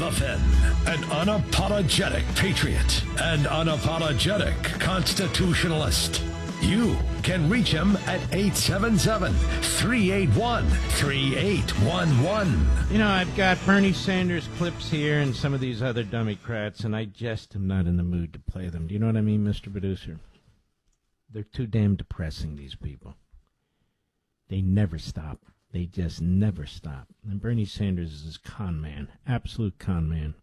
The Fin, an unapologetic patriot and unapologetic constitutionalist. You can reach him at 877-381-3811. You know, I've got Bernie Sanders clips here and some of these other Democrats, and I just am not in the mood to play them. Do you know what I mean, Mr. Producer? They're too damn depressing, these people. They never stop. They just never stop. And Bernie Sanders is this con man, absolute con man.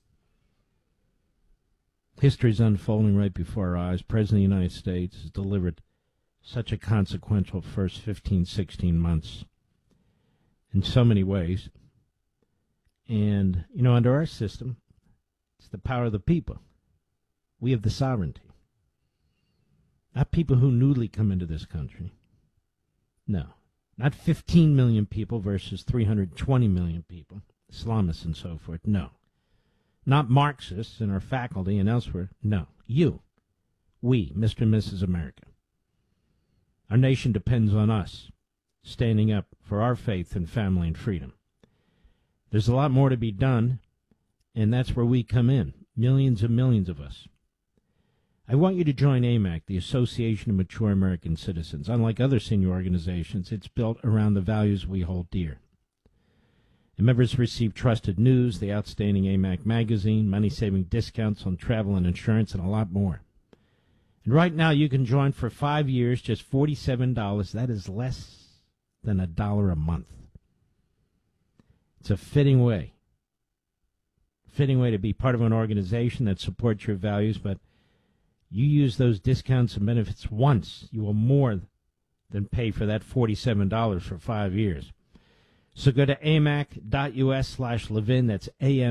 History's unfolding right before our eyes. President of the United States has delivered such a consequential first 15, 16 months in so many ways. And, you know, under our system, it's the power of the people. We have the sovereignty. Not people who newly come into this country. No. Not 15 million people versus 320 million people, Islamists and so forth. No. Not Marxists in our faculty and elsewhere. No. You. We, Mr. and Mrs. America. Our nation depends on us standing up for our faith and family and freedom. There's a lot more to be done, and that's where we come in. Millions and millions of us. I want you to join AMAC, the Association of Mature American Citizens. Unlike other senior organizations, it's built around the values we hold dear. And members receive trusted news, the outstanding AMAC magazine, money-saving discounts on travel and insurance, and a lot more. And right now you can join for 5 years, just $47. That is less than $1 a month. It's a fitting way to be part of an organization that supports your values, but you use those discounts and benefits once, you will more than pay for that $47 for 5 years. So go to amac.us/Levin. That's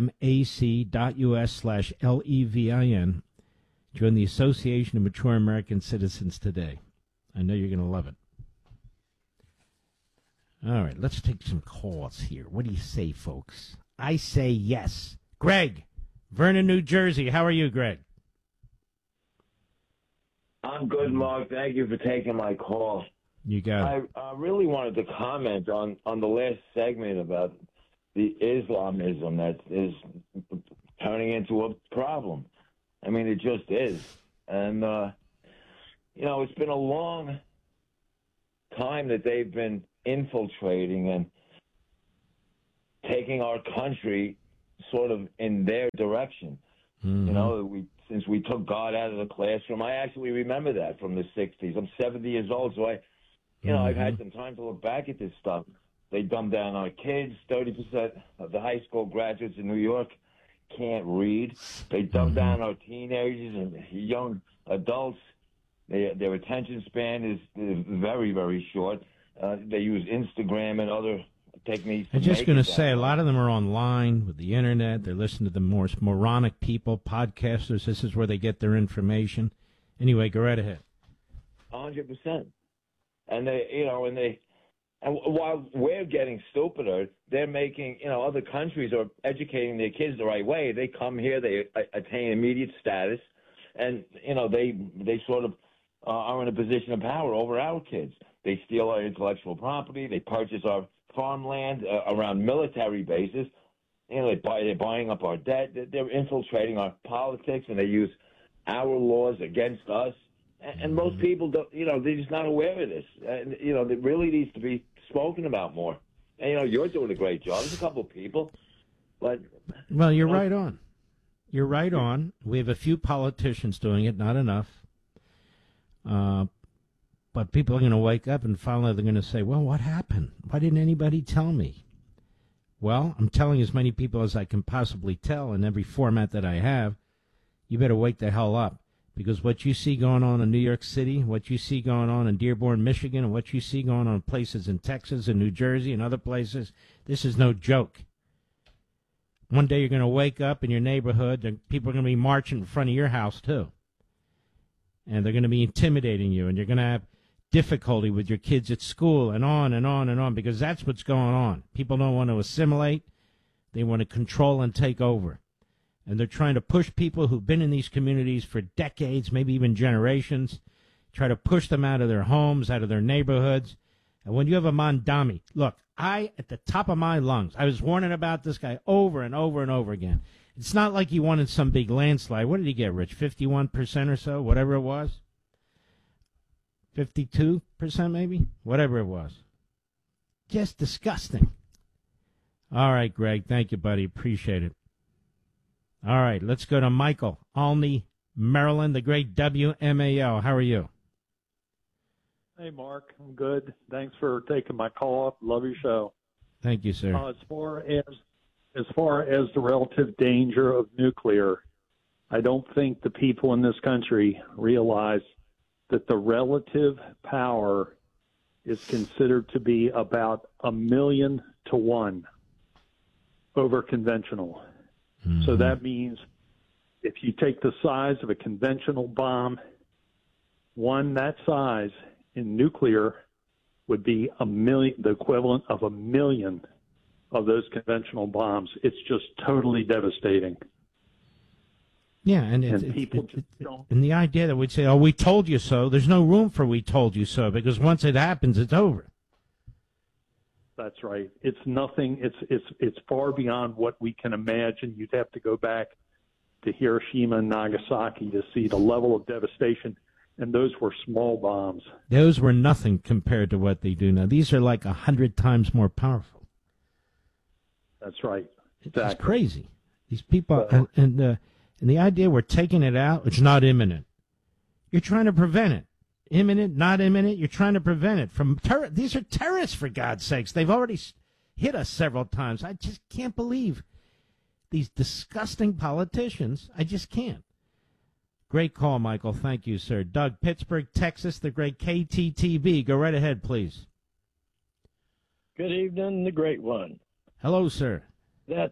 amac.us/LEVIN. Join the Association of Mature American Citizens today. I know you're going to love it. All right, let's take some calls here. What do you say, folks? I say yes. Greg, Vernon, New Jersey. How are you, Greg? I'm good, Mark. Thank you for taking my call. You got it. I really wanted to comment on the last segment about the Islamism that is turning into a problem. I mean, it just is. And, you know, it's been a long time that they've been infiltrating and taking our country sort of in their direction. Mm-hmm. You know, since we took God out of the classroom. I actually remember that from the 60s. I'm 70 years old, so I've had some time to look back at this stuff. They dumbed down our kids. 30% of the high school graduates in New York can't read. They dumbed down our teenagers and young adults. Their attention span is very, very short. They use Instagram and other techniques. I'm just going to say, a lot of them are online with the internet. They're listening to the more moronic people, podcasters. This is where they get their information. Anyway, go right ahead. 100%. And and while we're getting stupider, they're making, other countries are educating their kids the right way. They come here, they attain immediate status, and, they sort of are in a position of power over our kids. They steal our intellectual property. They purchase our farmland around military bases. They're buying up our debt. They're infiltrating our politics, and they use our laws against us. And most people don't, they're just not aware of this. And, it really needs to be spoken about more. And, you're doing a great job. There's a couple of people, but... Well, you're right on. You're right on. We have a few politicians doing it, not enough. But people are going to wake up and finally they're going to say, well, what happened? Why didn't anybody tell me? Well, I'm telling as many people as I can possibly tell in every format that I have. You better wake the hell up. Because what you see going on in New York City, what you see going on in Dearborn, Michigan, and what you see going on in places in Texas and New Jersey and other places, this is no joke. One day you're going to wake up in your neighborhood, and people are going to be marching in front of your house, too. And they're going to be intimidating you, and you're going to have difficulty with your kids at school, and on and on and on, because that's what's going on. People don't want to assimilate. They want to control and take over. And they're trying to push people who've been in these communities for decades, maybe even generations, try to push them out of their homes, out of their neighborhoods, And when you have a Mondami, look, at the top of my lungs, I was warning about this guy over and over and over again. It's not like he won in some big landslide. What did he get, Rich? 51% or so, whatever it was? 52% maybe? Whatever it was. Just disgusting. All right, Greg. Thank you, buddy. Appreciate it. All right, let's go to Michael, Olney, Maryland, the great WMAL. How are you? Hey, Mark. I'm good. Thanks for taking my call. Love your show. Thank you, sir. As far as the relative danger of nuclear, I don't think the people in this country realize that the relative power is considered to be about 1,000,000 to 1 over conventional. Mm-hmm. So that means if you take the size of a conventional bomb, one that size in nuclear would be the equivalent of 1,000,000 of those conventional bombs. It's just totally devastating. Yeah, and the idea that we'd say, "Oh, we told you so." There's no room for "we told you so" because once it happens, it's over. That's right. It's nothing. It's far beyond what we can imagine. You'd have to go back to Hiroshima and Nagasaki to see the level of devastation. And those were small bombs. Those were nothing compared to what they do now. These are like 100 times more powerful. That's right. Exactly. It's crazy. These people, and the idea we're taking it out, it's not imminent. You're trying to prevent it. Imminent, not imminent, you're trying to prevent it from these are terrorists, for God's sakes. They've already hit us several times. I just can't believe these disgusting politicians. I just can't. Great call, Michael. Thank you, sir. Doug, Pittsburgh, Texas, the great KTTB. Go right ahead, please. Good evening, the great one. Hello, sir. That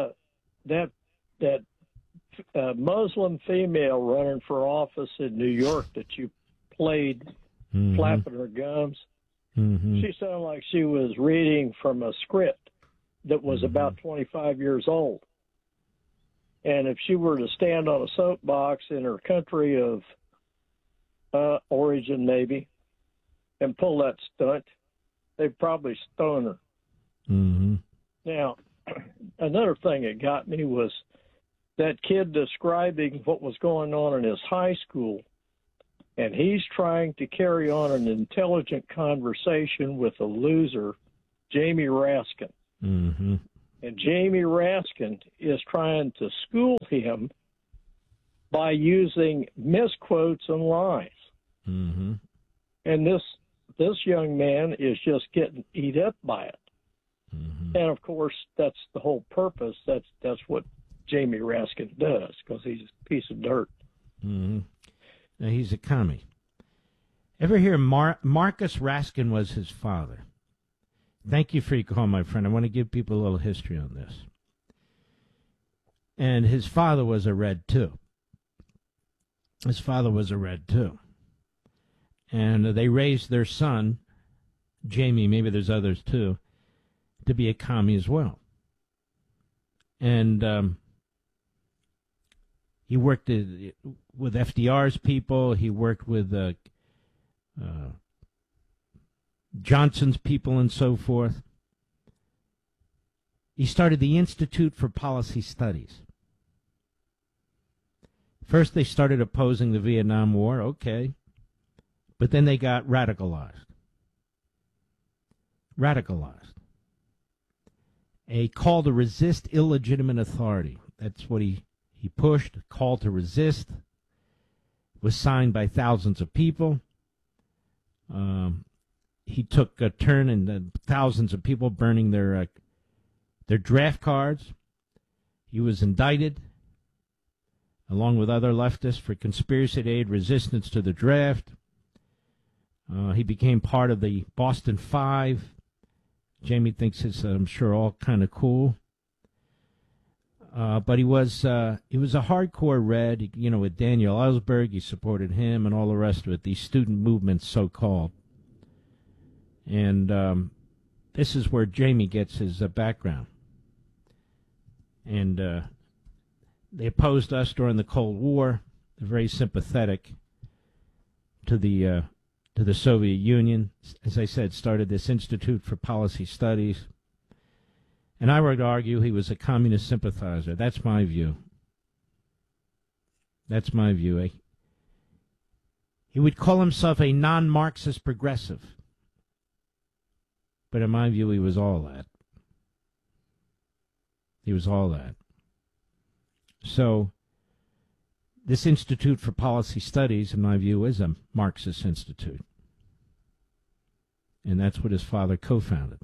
Muslim female running for office in New York that you played, flapping her gums, she sounded like she was reading from a script that was about 25 years old. And if she were to stand on a soapbox in her country of origin, maybe, and pull that stunt, they'd probably stone her. Mm-hmm. Now, another thing that got me was that kid describing what was going on in his high school, and he's trying to carry on an intelligent conversation with a loser, Jamie Raskin. Mm-hmm. And Jamie Raskin is trying to school him by using misquotes and lies. Mm-hmm. And this young man is just getting eat up by it. Mm-hmm. And, of course, that's the whole purpose. That's what Jamie Raskin does, because he's a piece of dirt. Mm-hmm. Now, he's a commie. Ever hear Marcus Raskin was his father? Thank you for your call, my friend. I want to give people a little history on this. And his father was a Red, too. And they raised their son, Jamie, maybe there's others too, to be a commie as well. And he worked with FDR's people. He worked with Johnson's people and so forth. He started the Institute for Policy Studies. First, they started opposing the Vietnam War, okay. But then they got radicalized. A call to resist illegitimate authority. That's what he pushed. A call to resist was signed by thousands of people. He took a turn in thousands of people burning their draft cards. He was indicted, along with other leftists, for conspiracy to aid resistance to the draft. He became part of the Boston Five. Jamie thinks it's, I'm sure, all kind of cool. But he was a hardcore Red, with Daniel Ellsberg. He supported him and all the rest of it, these student movements, so-called. And this is where Jamie gets his background. And they opposed us during the Cold War. They're very sympathetic to the to the Soviet Union. As I said, started this Institute for Policy Studies. And I would argue he was a communist sympathizer. That's my view. That's my view. He would call himself a non-Marxist progressive. But in my view, he was all that. He was all that. So, this Institute for Policy Studies, in my view, is a Marxist institute. And that's what his father co-founded.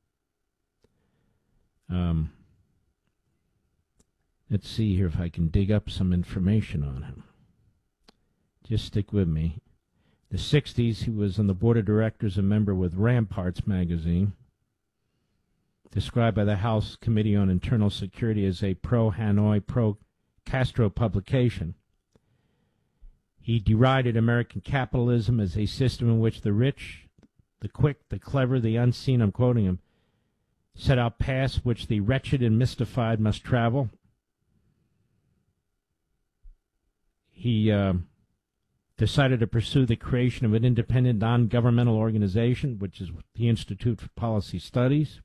Let's see here if I can dig up some information on him. Just stick with me. The 60s, he was on the board of directors, a member with Ramparts magazine, described by the House Committee on Internal Security as a pro-Hanoi, pro-Castro publication. He derided American capitalism as a system in which the rich, the quick, the clever, the unseen, I'm quoting him, set out paths which the wretched and mystified must travel. He decided to pursue the creation of an independent, non-governmental organization, which is the Institute for Policy Studies.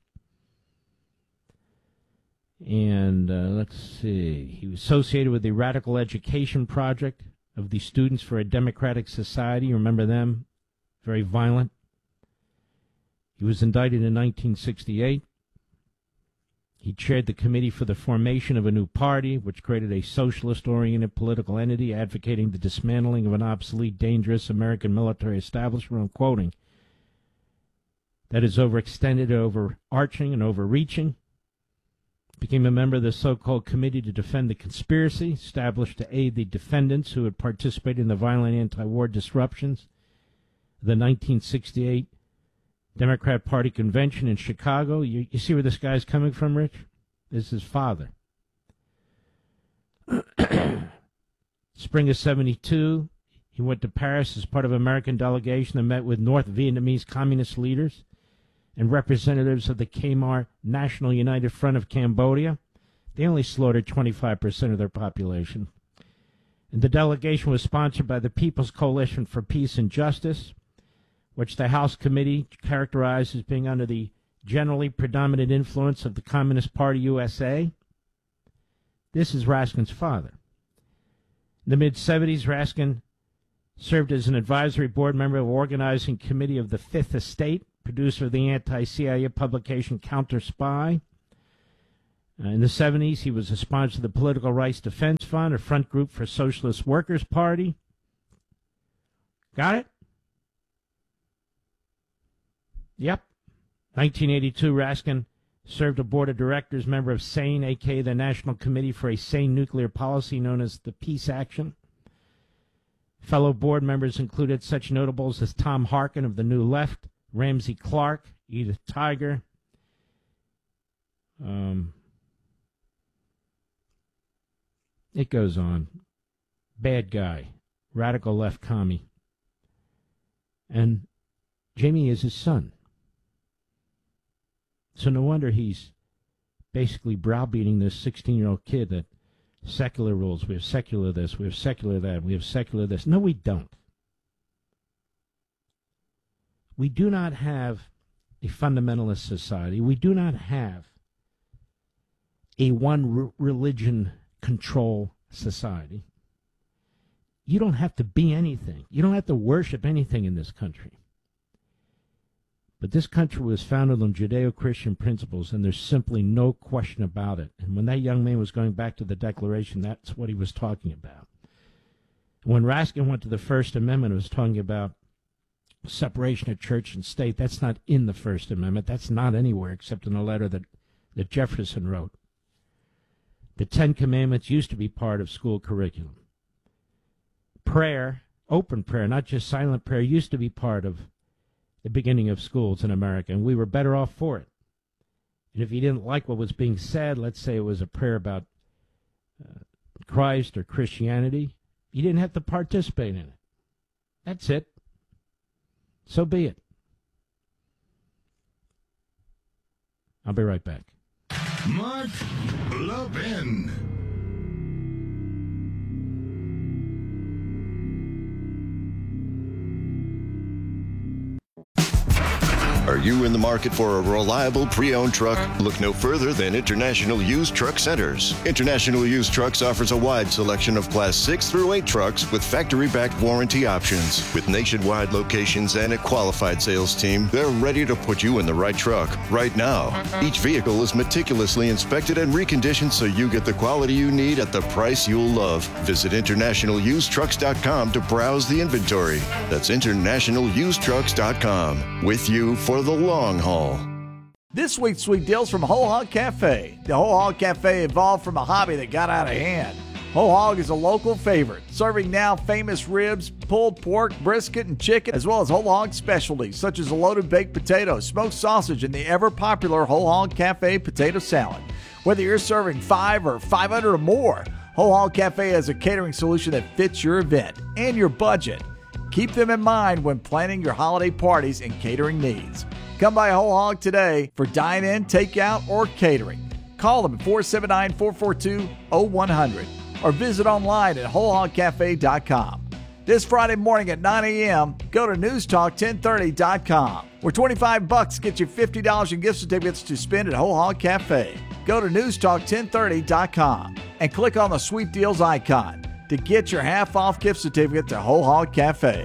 And let's see, he was associated with the Radical Education Project of the Students for a Democratic Society. Remember them? Very violent. He was indicted in 1968. He chaired the committee for the formation of a new party, which created a socialist-oriented political entity advocating the dismantling of an obsolete, dangerous American military establishment, I'm quoting, that is overextended, overarching, and overreaching. Became a member of the so-called Committee to Defend the Conspiracy, established to aid the defendants who had participated in the violent anti-war disruptions of the 1968 Democrat Party convention in Chicago. You see where this guy's coming from, Rich? This is his father. Spring of 72, he went to Paris as part of an American delegation and met with North Vietnamese communist leaders and representatives of the Khmer National United Front of Cambodia. They only slaughtered 25% of their population. And the delegation was sponsored by the People's Coalition for Peace and Justice, which the House Committee characterized as being under the generally predominant influence of the Communist Party USA. This is Raskin's father. In the mid-70s, Raskin served as an advisory board member of the organizing committee of the Fifth Estate, producer of the anti-CIA publication Counter Spy. In the 70s, he was a sponsor of the Political Rights Defense Fund, a front group for Socialist Workers' Party. Got it? Yep. 1982, Raskin served a board of directors member of SANE, a.k.a. the National Committee for a Sane Nuclear Policy, known as the Peace Action. Fellow board members included such notables as Tom Harkin of the New Left, Ramsey Clark, Edith Tiger. It goes on. Bad guy. Radical left commie. And Jamie is his son. So no wonder he's basically browbeating this 16-year-old kid that secular rules, we have secular this, we have secular that, we have secular this. No, we don't. We do not have a fundamentalist society. We do not have a one-religion control society. You don't have to be anything. You don't have to worship anything in this country. But this country was founded on Judeo-Christian principles, and there's simply no question about it. And when that young man was going back to the Declaration, that's what he was talking about. When Raskin went to the First Amendment, it was talking about separation of church and state. That's not in the First Amendment. That's not anywhere except in a letter that Jefferson wrote. The Ten Commandments used to be part of school curriculum. Prayer, open prayer, not just silent prayer, used to be part of the beginning of schools in America, and we were better off for it. And if you didn't like what was being said, let's say it was a prayer about Christ or Christianity, you didn't have to participate in it. That's it. So be it. I'll be right back. Mark Levin. you in the market for a reliable pre-owned truck? Look no further than International Used Truck Centers. International Used Trucks offers a wide selection of Class 6 through 8 trucks with factory-backed warranty options. With nationwide locations and a qualified sales team, they're ready to put you in the right truck right now. Each vehicle is meticulously inspected and reconditioned so you get the quality you need at the price you'll love. Visit InternationalUsedTrucks.com to browse the inventory. That's InternationalUsedTrucks.com. With you for the long haul. This week's Sweet Deals from Whole Hog Cafe. The Whole Hog Cafe evolved from a hobby that got out of hand. Whole Hog is a local favorite, serving now famous ribs, pulled pork, brisket, and chicken, as well as Whole Hog specialties such as a loaded baked potato, smoked sausage, and the ever-popular Whole Hog Cafe potato salad. Whether you're serving 5 or 500 or more, Whole Hog Cafe has a catering solution that fits your event and your budget. Keep them in mind when planning your holiday parties and catering needs. Come by Whole Hog today for dine-in, takeout, or catering. Call them at 479-442-0100 or visit online at WholeHogCafe.com. This Friday morning at 9 a.m., go to NewsTalk1030.com, where $25 gets you $50 in gift certificates to spend at Whole Hog Cafe. Go to NewsTalk1030.com and click on the Sweet Deals icon to get your half-off gift certificate to Whole Hog Cafe.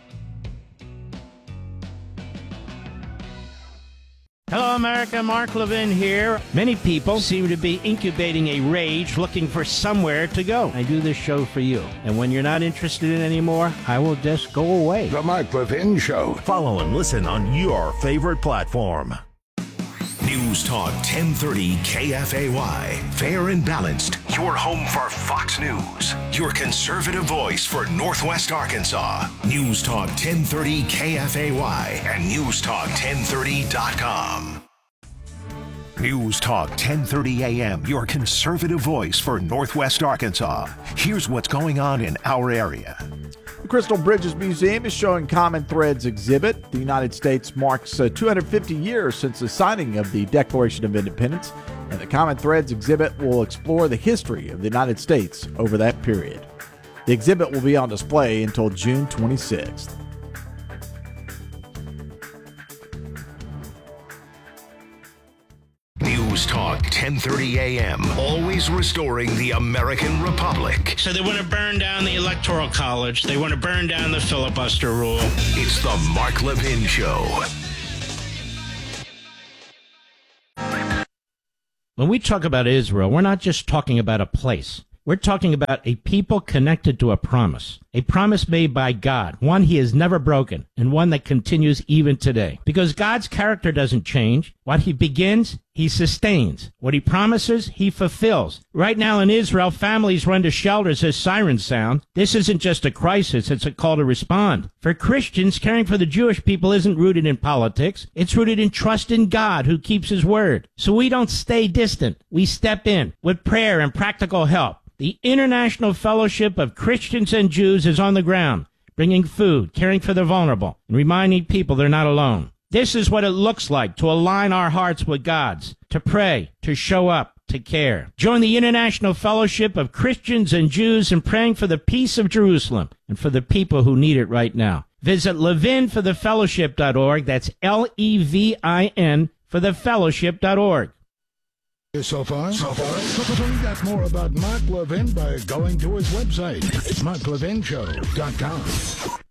Hello, America. Mark Levin here. Many people seem to be incubating a rage looking for somewhere to go. I do this show for you. And when you're not interested in it anymore, I will just go away. The Mark Levin Show. Follow and listen on your favorite platform. News Talk 1030 KFAY. Fair and balanced. Your home for Fox News. Your conservative voice for Northwest Arkansas. News Talk 1030 KFAY and NewsTalk1030.com. News Talk 1030 AM. Your conservative voice for Northwest Arkansas. Here's what's going on in our area. The Crystal Bridges Museum is showing Common Threads exhibit. The United States marks 250 years since the signing of the Declaration of Independence, and the Common Threads exhibit will explore the history of the United States over that period. The exhibit will be on display until June 26th. News Talk 1030 AM. Always restoring the American Republic. So they want to burn down the Electoral College. They want to burn down the filibuster rule. It's the Mark Levin Show. When we talk about Israel, we're not just talking about a place. We're talking about a people connected to a promise made by God, one he has never broken, and one that continues even today. Because God's character doesn't change. What he begins, he sustains. What he promises, he fulfills. Right now in Israel, families run to shelters as sirens sound. This isn't just a crisis, it's a call to respond. For Christians, caring for the Jewish people isn't rooted in politics. It's rooted in trust in God who keeps his word. So we don't stay distant. We step in with prayer and practical help. The International Fellowship of Christians and Jews is on the ground, bringing food, caring for the vulnerable, and reminding people they're not alone. This is what it looks like to align our hearts with God's, to pray, to show up, to care. Join the International Fellowship of Christians and Jews in praying for the peace of Jerusalem and for the people who need it right now. Visit levinforthefellowship.org. That's Levin for thefellowship.org. So far? Find out more about Mark Levin by going to his website. It's MarkLevinShow.com.